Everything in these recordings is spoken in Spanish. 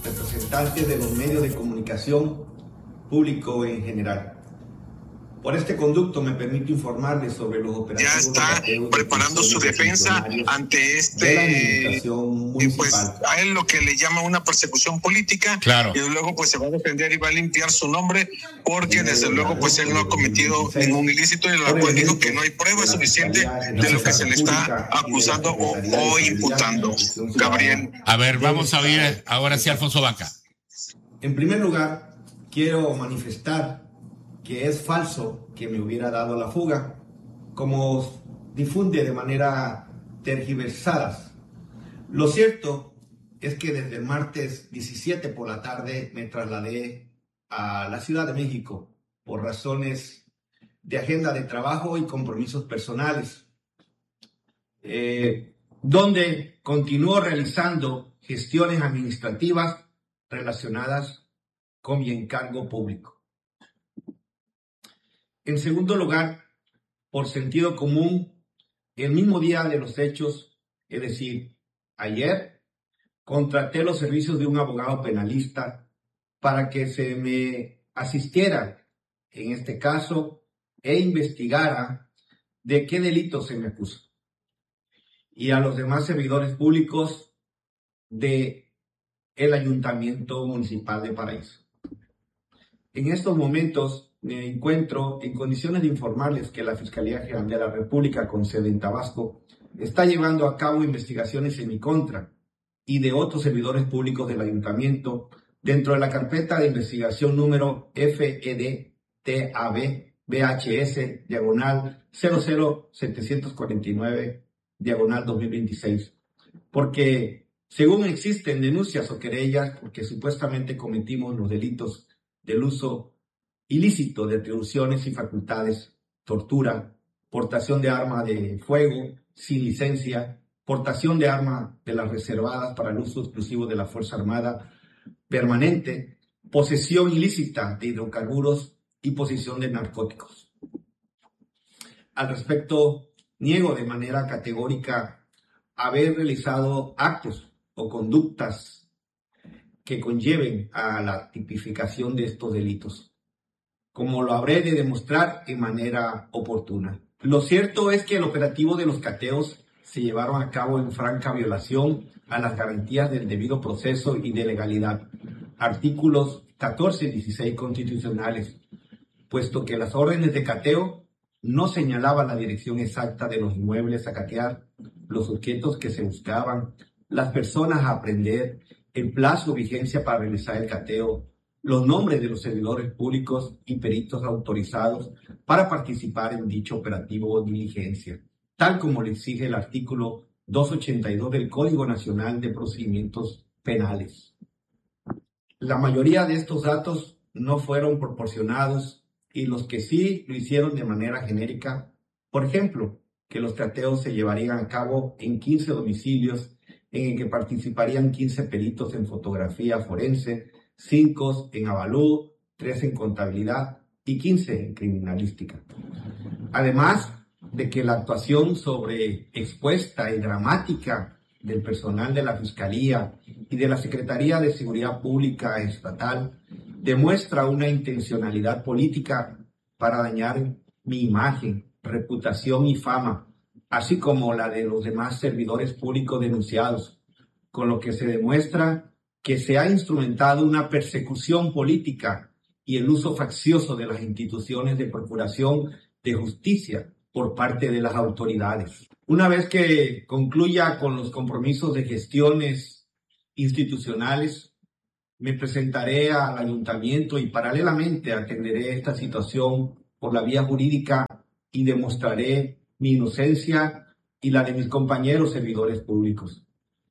representantes de los medios de comunicación, público en general. Por este conducto me permito informarles sobre los operativos. Ya está preparando su defensa ante pues a él lo que le llama una persecución política. Claro. Y luego pues se va a defender y va a limpiar su nombre porque desde luego pues él no ha cometido ningún ilícito y la cual dijo que no hay prueba suficiente de lo que se le está acusando o imputando. Gabriel. A ver, vamos a oír ahora sí a Alfonso Vaca. En primer lugar, quiero manifestar que es falso que me hubiera dado la fuga, como difunde de manera tergiversada. Lo cierto es que desde el martes 17 por la tarde me trasladé a la Ciudad de México por razones de agenda de trabajo y compromisos personales, donde continúo realizando gestiones administrativas relacionadas con mi encargo público. En segundo lugar, por sentido común, el mismo día de los hechos, es decir, ayer, contraté los servicios de un abogado penalista para que se me asistiera en este caso e investigara de qué delito se me acusa. Y a los demás servidores públicos del Ayuntamiento Municipal de Paraíso. En estos momentos me encuentro en condiciones de informarles que la Fiscalía General de la República, con sede en Tabasco, está llevando a cabo investigaciones en mi contra y de otros servidores públicos del Ayuntamiento dentro de la carpeta de investigación número FEDTAB-BHS, diagonal 00749, diagonal 2026. Porque según existen denuncias o querellas, porque supuestamente cometimos los delitos del uso ilícito de atribuciones y facultades, tortura, portación de arma de fuego sin licencia, portación de arma de las reservadas para el uso exclusivo de la Fuerza Armada permanente, posesión ilícita de hidrocarburos y posesión de narcóticos. Al respecto, niego de manera categórica haber realizado actos o conductas que conlleven a la tipificación de estos delitos, como lo habré de demostrar en manera oportuna. Lo cierto es que el operativo de los cateos se llevaron a cabo en franca violación a las garantías del debido proceso y de legalidad, artículos 14 y 16 constitucionales, puesto que las órdenes de cateo no señalaban la dirección exacta de los inmuebles a catear, los objetos que se buscaban, las personas a apreender, el plazo o vigencia para realizar el cateo, los nombres de los servidores públicos y peritos autorizados para participar en dicho operativo o diligencia, tal como le exige el artículo 282 del Código Nacional de Procedimientos Penales. La mayoría de estos datos no fueron proporcionados y los que sí lo hicieron de manera genérica, por ejemplo, que los cateos se llevarían a cabo en 15 domicilios en el que participarían 15 peritos en fotografía forense, 5 en avalúo, 3 en contabilidad y 15 en criminalística. Además de que la actuación sobreexpuesta y dramática del personal de la Fiscalía y de la Secretaría de Seguridad Pública Estatal demuestra una intencionalidad política para dañar mi imagen, reputación y fama, así como la de los demás servidores públicos denunciados, con lo que se demuestra que se ha instrumentado una persecución política y el uso faccioso de las instituciones de procuración de justicia por parte de las autoridades. Una vez que concluya con los compromisos de gestiones institucionales, me presentaré al ayuntamiento y paralelamente atenderé esta situación por la vía jurídica y demostraré mi inocencia y la de mis compañeros servidores públicos.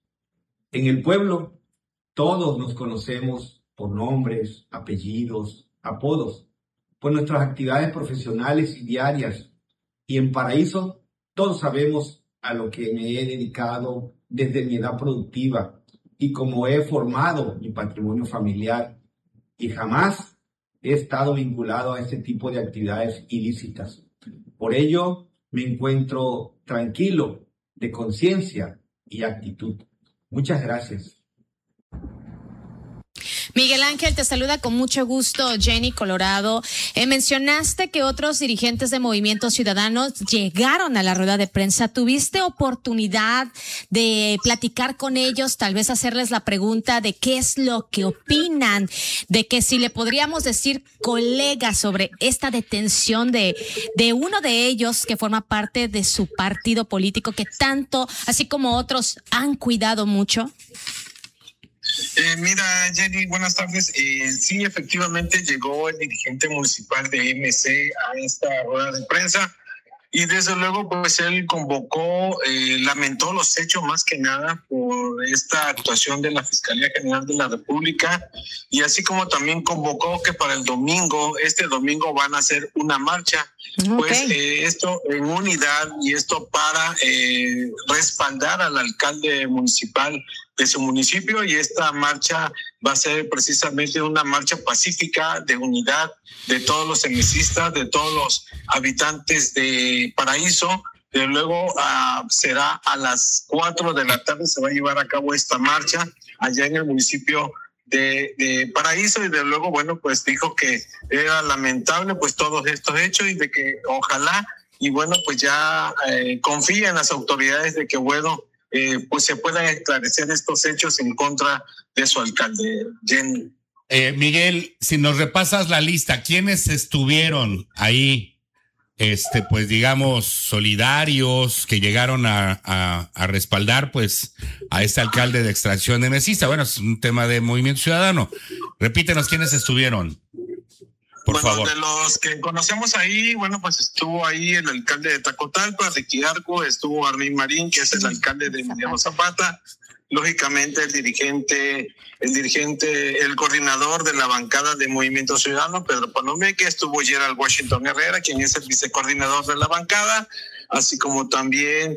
En el pueblo, todos nos conocemos por nombres, apellidos, apodos, por nuestras actividades profesionales y diarias. Y en Paraíso, todos sabemos a lo que me he dedicado desde mi edad productiva y cómo he formado mi patrimonio familiar. Y jamás he estado vinculado a este tipo de actividades ilícitas. Por ello, me encuentro tranquilo, de conciencia y actitud. Muchas gracias. Miguel Ángel, te saluda con mucho gusto Jenny Colorado. Mencionaste que otros dirigentes de Movimiento Ciudadano llegaron a la rueda de prensa. ¿Tuviste oportunidad de platicar con ellos, tal vez hacerles la pregunta de qué es lo que opinan, de que si le podríamos decir colegas sobre esta detención de uno de ellos que forma parte de su partido político que tanto, así como otros, han cuidado mucho? Mira, Jenny, buenas tardes. Sí, efectivamente llegó el dirigente municipal de MC a esta rueda de prensa y desde luego pues él convocó, lamentó los hechos más que nada por esta actuación de la Fiscalía General de la República y así como también convocó que para el domingo, este domingo van a hacer una marcha. Pues esto en unidad y esto para respaldar al alcalde municipal de su municipio y esta marcha va a ser precisamente una marcha pacífica de unidad de todos los emesistas, de todos los habitantes de Paraíso. De luego será a las 4 de la tarde, se va a llevar a cabo esta marcha allá en el municipio de Paraíso y de luego, bueno, pues dijo que era lamentable pues todos estos hechos y de que ojalá y bueno, pues ya confía en las autoridades de que bueno, pues se puedan esclarecer estos hechos en contra de su alcalde, Jenny. Miguel, si nos repasas la lista, ¿quiénes estuvieron ahí? Pues digamos, solidarios que llegaron a respaldar pues a este alcalde de extracción emesista. Bueno, es un tema de Movimiento Ciudadano. Repítenos quiénes estuvieron, por favor. De los que conocemos ahí, bueno, pues estuvo ahí el alcalde de Tacotalpa, Ricky Arco, estuvo Armin Marín, que es el alcalde de Emiliano Zapata, lógicamente el coordinador de la bancada de Movimiento Ciudadano, Pedro Palomeque, estuvo Gerald Washington Herrera, quien es el vicecoordinador de la bancada, así como también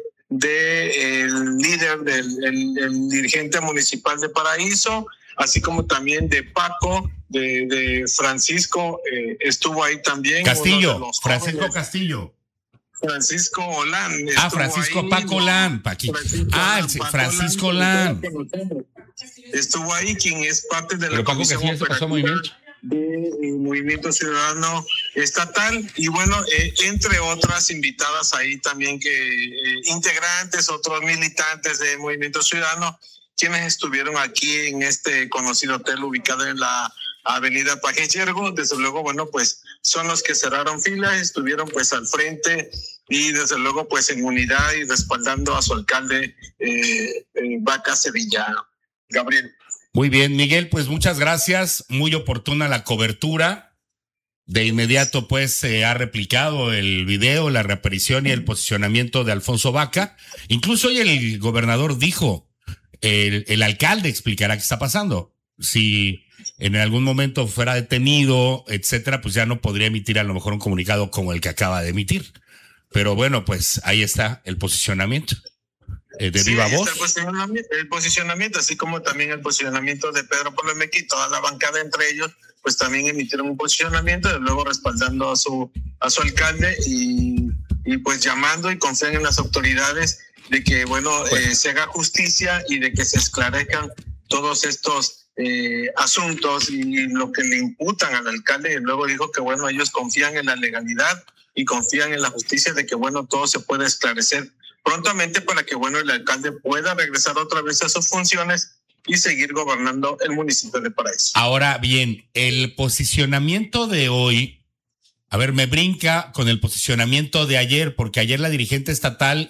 el líder el dirigente municipal de Paraíso, así como también de Paco, de Francisco, estuvo ahí también. Castillo, Francisco Castillo. Francisco Olán. Francisco ahí, Paco Olán. Francisco Olán. Estuvo ahí, quien es parte de la comisión operativa de Movimiento Ciudadano Estatal. Y bueno, entre otras invitadas ahí también integrantes, otros militantes de Movimiento Ciudadano, quienes estuvieron aquí en este conocido hotel ubicado en la avenida Paje Yergo. Desde luego, bueno, pues son los que cerraron filas, estuvieron pues al frente y desde luego pues en unidad y respaldando a su alcalde Vaca Sevilla. Gabriel. Muy bien, Miguel, pues muchas gracias, muy oportuna la cobertura. De inmediato pues se ha replicado el video, la reaparición y el posicionamiento de Alfonso Vaca. Incluso hoy el gobernador dijo, el alcalde explicará qué está pasando. Si en algún momento fuera detenido, etcétera, pues ya no podría emitir a lo mejor un comunicado como el que acaba de emitir. Pero bueno, pues ahí está el posicionamiento de viva voz. El posicionamiento, así como también el posicionamiento de Pedro Palomeque y toda la bancada entre ellos, pues también emitieron un posicionamiento, y luego respaldando a su alcalde y pues llamando y confían en las autoridades de que, bueno, se haga justicia y de que se esclarezcan todos estos asuntos y lo que le imputan al alcalde. Y luego dijo que, bueno, ellos confían en la legalidad y confían en la justicia de que, bueno, todo se puede esclarecer prontamente para que, bueno, el alcalde pueda regresar otra vez a sus funciones y seguir gobernando el municipio de Paraíso. Ahora bien, el posicionamiento de hoy, a ver, me brinca con el posicionamiento de ayer, porque ayer la dirigente estatal,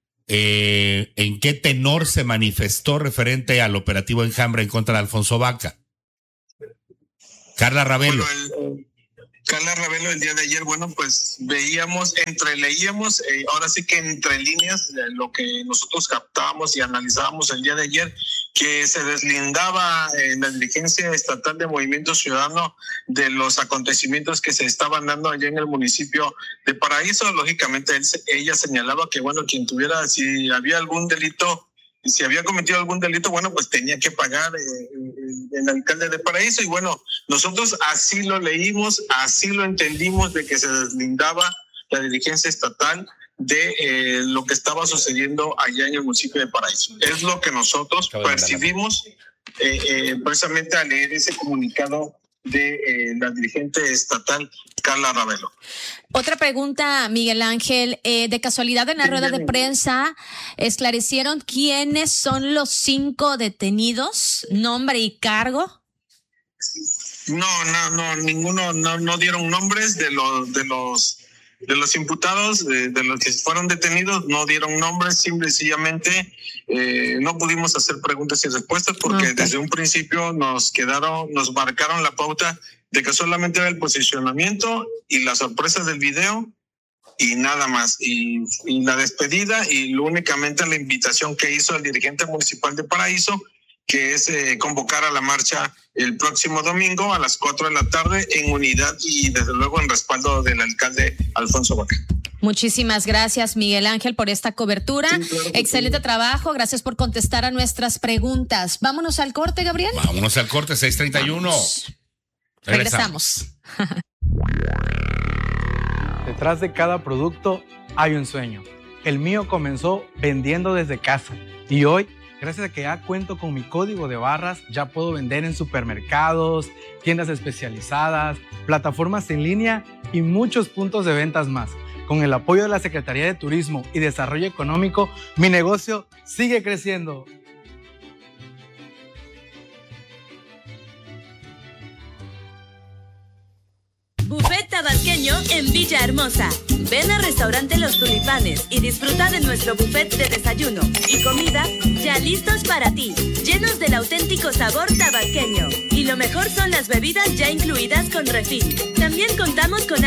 ¿en qué tenor se manifestó referente al operativo Enjambre en contra de Alfonso Vaca? Carla Ravelo. Bueno, Carla Ravelo el día de ayer, bueno, pues leíamos, ahora sí que entre líneas, lo que nosotros captábamos y analizábamos el día de ayer, que se deslindaba la dirigencia estatal de Movimiento Ciudadano de los acontecimientos que se estaban dando allá en el municipio de Paraíso. Lógicamente ella señalaba que, bueno, quien tuviera, si había algún delito, si había cometido algún delito, bueno, pues tenía que pagar el alcalde de Paraíso. Y bueno, nosotros así lo leímos, así lo entendimos, de que se deslindaba la dirigencia estatal de lo que estaba sucediendo allá en el municipio de Paraíso. Es lo que nosotros percibimos precisamente al leer ese comunicado de la dirigente estatal Carla Ravelo. Otra pregunta, Miguel Ángel, de casualidad en la rueda de prensa esclarecieron quiénes son los 5 detenidos, nombre y cargo. No, ninguno, no dieron nombres de los imputados, de los que fueron detenidos, no dieron nombres, simple y sencillamente no pudimos hacer preguntas y respuestas porque desde un principio nos marcaron la pauta de que solamente era el posicionamiento y las sorpresas del video y nada más, y la despedida y únicamente la invitación que hizo el dirigente municipal de Paraíso, que es convocar a la marcha el próximo domingo a las 4 de la tarde en unidad y desde luego en respaldo del alcalde Alfonso Vaca. Muchísimas gracias, Miguel Ángel, por esta cobertura. Sí, claro, excelente trabajo. Gracias por contestar a nuestras preguntas. Vámonos al corte, Gabriel. Vámonos al corte, 6:31. Regresamos. Detrás de cada producto hay un sueño. El mío comenzó vendiendo desde casa y hoy, gracias a que ya cuento con mi código de barras, ya puedo vender en supermercados, tiendas especializadas, plataformas en línea y muchos puntos de ventas más. Con el apoyo de la Secretaría de Turismo y Desarrollo Económico, mi negocio sigue creciendo. Buffet tabasqueño en Villahermosa. Ven al restaurante Los Tulipanes y disfruta de nuestro buffet de desayuno y comida ya listos para ti, llenos del auténtico sabor tabasqueño. Y lo mejor son las bebidas ya incluidas con refil. También contamos con